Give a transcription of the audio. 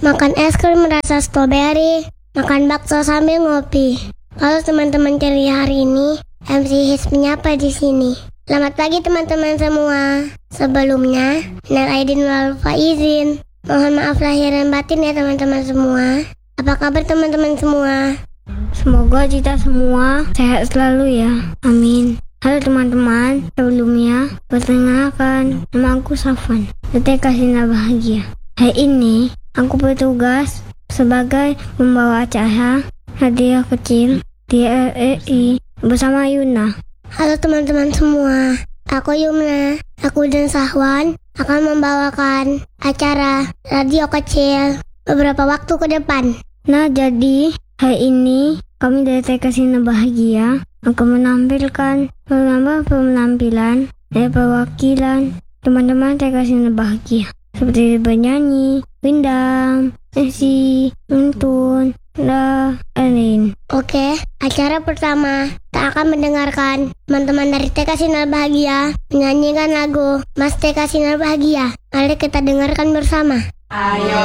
makan es krim rasa stroberi, makan bakso sambil ngopi. Halo teman-teman ceria, hari ini MC His menyapa di sini. Selamat pagi teman-teman semua. Sebelumnya, minal aidin wal faizin. Mohon maaf lahir dan batin ya teman-teman semua. Apa kabar teman-teman semua? Semoga kita semua sehat selalu ya. Amin. Halo teman-teman, sebelumnya perkenalkan, nama aku Safwan, TK Sinar Bahagia. Hari ini aku bertugas sebagai pembawa acara hadiah kecil di RRI bersama Yuna. Halo teman-teman semua, aku Yumna. Aku dan Sahwan akan membawakan acara radio kecil beberapa waktu ke depan. Nah, jadi hari ini kami dari TK Sinar Bahagia akan menampilkan beberapa penampilan dari perwakilan teman-teman TK Sinar Bahagia, seperti bernyanyi, rindam, esi, nuntun, dan lain. Oke, acara pertama kita akan mendengarkan teman-teman dari TK Sinar Bahagia menyanyikan lagu Mas TK Sinar Bahagia. Mari kita dengarkan bersama. Ayo